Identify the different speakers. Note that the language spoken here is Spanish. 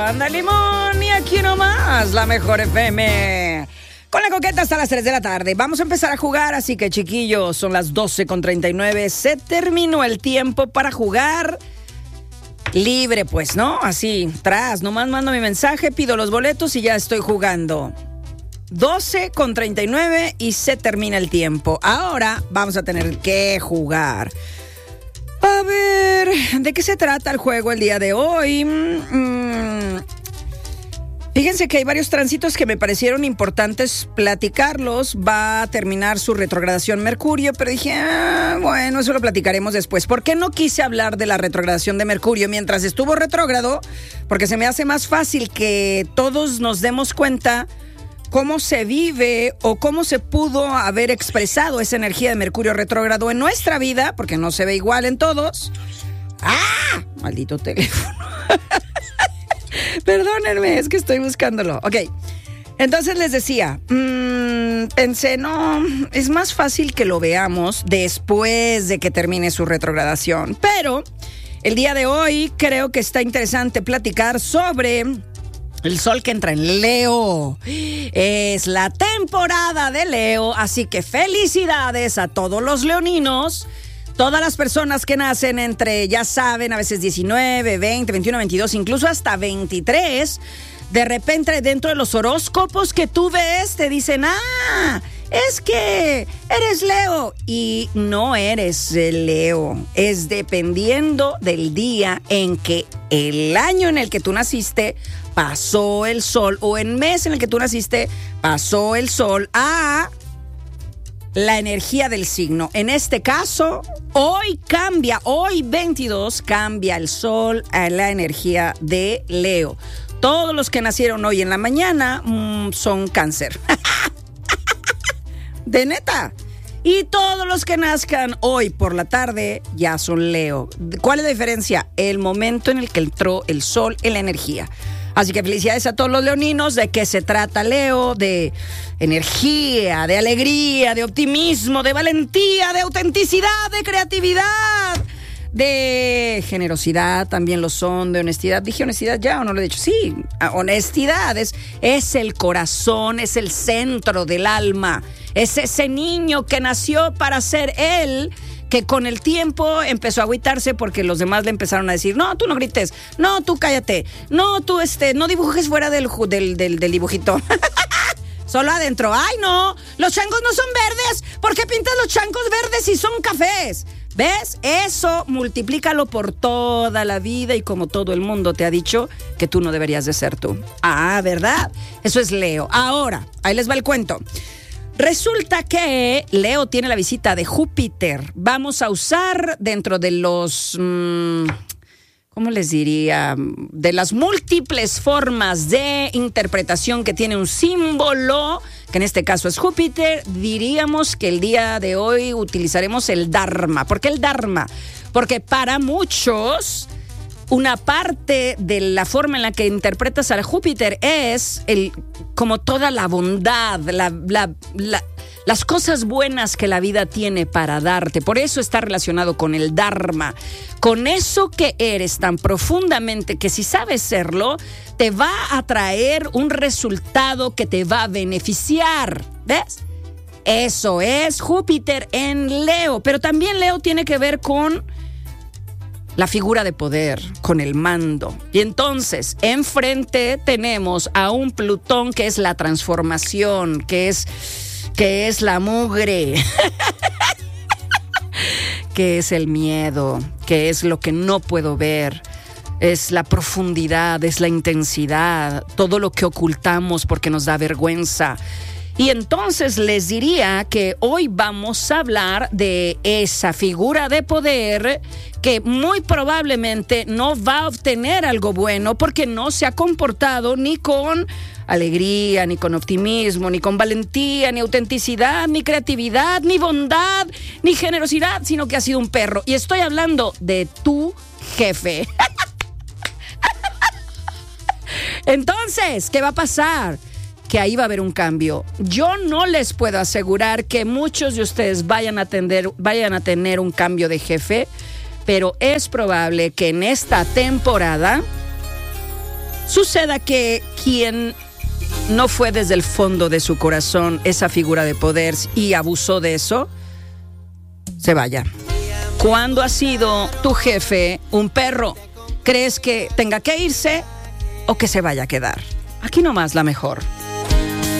Speaker 1: Anda limón y aquí nomás, la mejor FM. Con la coqueta hasta las 3 de la tarde. Vamos a empezar a jugar, así que chiquillos, son las 12:39. Se terminó el tiempo para jugar libre, pues, ¿no? Así, nomás mando mi mensaje, pido los boletos y ya estoy jugando. 12:39 y se termina el tiempo. Ahora vamos a tener que jugar. A ver, ¿de qué se trata el juego el día de hoy? Fíjense que hay varios tránsitos que me parecieron importantes platicarlos. Va a terminar su retrogradación Mercurio, pero dije, bueno, eso lo platicaremos después. ¿Por qué no quise hablar de la retrogradación de Mercurio mientras estuvo retrógrado? Porque se me hace más fácil que todos nos demos cuenta cómo se vive o cómo se pudo haber expresado esa energía de Mercurio retrógrado en nuestra vida, porque no se ve igual en todos. ¡Ah! Maldito teléfono. Perdónenme, es que estoy buscándolo. Ok, entonces les decía, pensé, no, es más fácil que lo veamos después de que termine su retrogradación. Pero el día de hoy creo que está interesante platicar sobre el sol que entra en Leo. Es la temporada de Leo, así que felicidades a todos los leoninos. Todas las personas que nacen entre, ya saben, a veces 19, 20, 21, 22, incluso hasta 23, de repente dentro de los horóscopos que tú ves te dicen, es que eres Leo. Y no eres Leo, es dependiendo del día en que el año en el que tú naciste pasó el sol, o el mes en el que tú naciste pasó el sol a la energía del signo. En este caso, hoy 22, cambia el sol a la energía de Leo. Todos los que nacieron hoy en la mañana son Cáncer. De neta. Y todos los que nazcan hoy por la tarde ya son Leo. ¿Cuál es la diferencia? El momento en el que entró el sol en la energía. Así que felicidades a todos los leoninos. ¿De qué se trata Leo? De energía, de alegría, de optimismo, de valentía, de autenticidad, de creatividad, de generosidad, también lo son, de honestidad. ¿Dije honestidad ya o no lo he dicho? Sí, honestidad es el corazón, es el centro del alma. Es ese niño que nació para ser él, que con el tiempo empezó a agüitarse porque los demás le empezaron a decir, no, tú no grites, no, tú cállate, no, tú no dibujes fuera del dibujito. Solo adentro. Ay, no, los changos no son verdes. ¿Por qué pintas los changos verdes si son cafés? ¿Ves? Eso multiplícalo por toda la vida y como todo el mundo te ha dicho que tú no deberías de ser tú. ¿Verdad? Eso es Leo. Ahora, ahí les va el cuento. Resulta que Leo tiene la visita de Júpiter. Vamos a usar dentro de los, ¿cómo les diría? De las múltiples formas de interpretación que tiene un símbolo, que en este caso es Júpiter, diríamos que el día de hoy utilizaremos el Dharma. ¿Por qué el Dharma? Porque para muchos una parte de la forma en la que interpretas a Júpiter es como toda la bondad, las cosas buenas que la vida tiene para darte. Por eso está relacionado con el Dharma, con eso que eres tan profundamente que si sabes serlo, te va a traer un resultado que te va a beneficiar. ¿Ves? Eso es Júpiter en Leo, pero también Leo tiene que ver con la figura de poder, con el mando. Y entonces, enfrente tenemos a un Plutón que es la transformación, que es la mugre, que es el miedo, que es lo que no puedo ver, es la profundidad, es la intensidad, todo lo que ocultamos porque nos da vergüenza. Y entonces les diría que hoy vamos a hablar de esa figura de poder que muy probablemente no va a obtener algo bueno porque no se ha comportado ni con alegría, ni con optimismo, ni con valentía, ni autenticidad, ni creatividad, ni bondad, ni generosidad, sino que ha sido un perro. Y estoy hablando de tu jefe. Entonces, ¿qué va a pasar? Que ahí va a haber un cambio. Yo no les puedo asegurar que muchos de ustedes vayan a tener un cambio de jefe, pero es probable que en esta temporada suceda que quien no fue desde el fondo de su corazón esa figura de poder y abusó de eso, se vaya. ¿Cuándo ha sido tu jefe un perro? ¿Crees que tenga que irse o que se vaya a quedar? Aquí nomás la mejor.